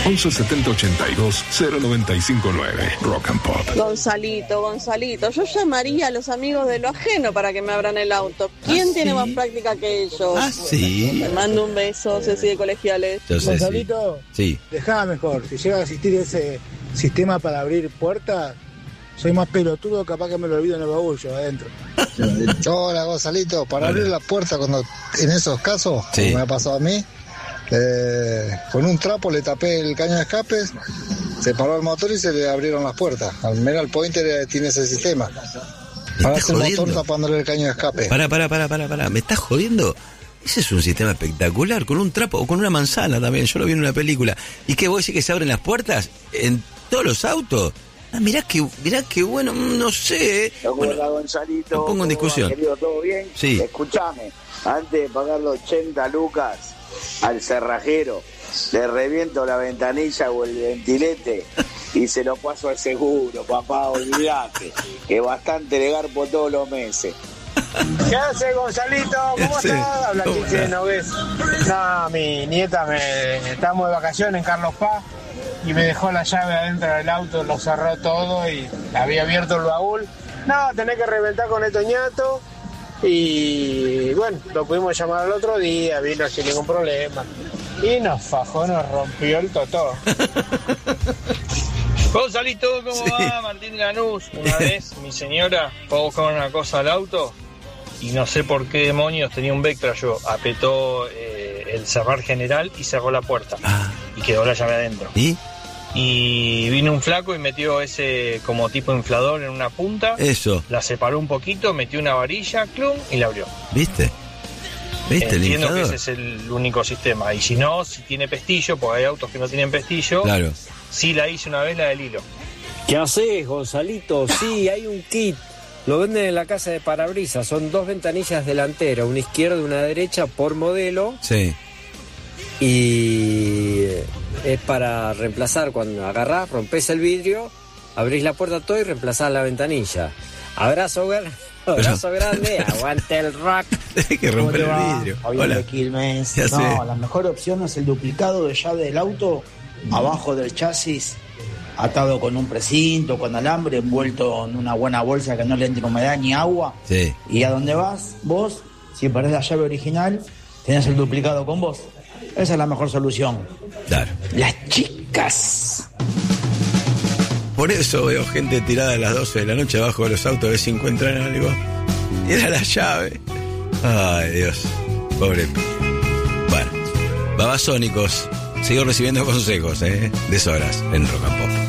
11 70 82 0959. Rock and Pop. Gonzalito, yo llamaría a los amigos de lo ajeno para que me abran el auto. ¿Quién tiene más práctica que ellos? Sí. Me mando un beso, Ceci de Colegiales. Gonzalito, sí. Dejá mejor. Si llega a existir ese sistema para abrir puertas, soy más pelotudo, capaz que me lo olvido en el baúl yo adentro. Hola Gonzalito, para abrir la puerta cuando en esos casos, Sí. como me ha pasado a mí, con un trapo le tapé el caño de escape, se paró el motor y se le abrieron las puertas. Al menos el Pointer tiene ese sistema. Para hacer el motor tapándole el caño de escape. Pará, ¿me estás jodiendo? Ese es un sistema espectacular, con un trapo o con una manzana también, yo lo vi en una película. ¿Y qué, vos decís que se abren las puertas en todos los autos? Ah, mirá que bueno, no sé. Bueno, Bueno, Gonzalito, lo pongo en discusión. Querido, ¿todo bien? Sí. Escuchame, antes de pagar los 80 lucas al cerrajero, le reviento la ventanilla o el ventilete y se lo paso al seguro, papá, olvidate, que bastante le garpo todos los meses. ¿Qué hace Gonzalito? ¿Cómo Sí. estás? Habla ¿Cómo Quique de estás? Nogués. No, mi nieta estamos de vacaciones en Carlos Paz y me dejó la llave adentro del auto, lo cerró todo y había abierto el baúl. No, tenés que reventar con el toñato y bueno, lo pudimos llamar al otro día, vino sin ningún problema. Y nos fajó, nos rompió el totó. Gonzalito, ¿cómo va? Martín de Lanús. Una vez mi señora fue a buscar una cosa al auto y no sé por qué demonios tenía un Vectra. Yo apretó el cerrar general y cerró la puerta y quedó la llave adentro. Y vino un flaco y metió ese como tipo inflador en una punta. Eso. La separó un poquito, metió una varilla, clum, y la abrió. ¿Viste? El Entiendo que inflador? ese es el único sistema. Y si no, si tiene pestillo, porque hay autos que no tienen pestillo. Claro. Sí la hice una vez, la del hilo. ¿Qué haces, Gonzalito? Sí, hay un kit. Lo venden en la casa de parabrisas. Son 2 ventanillas delanteras, una izquierda y una derecha por modelo. Sí. Y es para reemplazar cuando agarrás, rompes el vidrio, abrís la puerta todo y reemplazás la ventanilla. Abrazo grande, aguante el rock. Hay que romper el vidrio. Fabián Hola. de Quilmes. ¿Qué hace? No, la mejor opción es el duplicado de llave del auto abajo del chasis, atado con un precinto, con alambre, envuelto en una buena bolsa que no le entre humedad ni agua. Sí. Y a donde vas, vos, si perdés la llave original, tenés el duplicado con vos. Esa es la mejor solución. Claro. Las chicas. Por eso veo gente tirada a las 12 de la noche abajo de los autos a ver si encuentran algo. Y era la llave. Ay, Dios. Pobre. Bueno, babasónicos. Sigo recibiendo consejos, de horas en Rock and Pop.